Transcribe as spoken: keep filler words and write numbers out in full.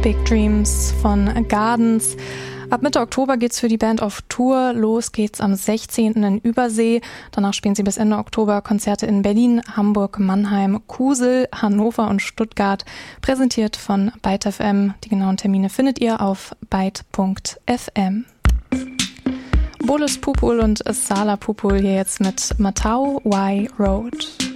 Big Dreams von Gardens. Ab Mitte Oktober geht's für die Band auf Tour. Los geht's am sechzehnten in Übersee. Danach spielen sie bis Ende Oktober Konzerte in Berlin, Hamburg, Mannheim, Kusel, Hannover und Stuttgart. Präsentiert von Byte F M. Die genauen Termine findet ihr auf byte punkt f m. Bolis Pupul und Sala Pupul hier jetzt mit Matau Y Road.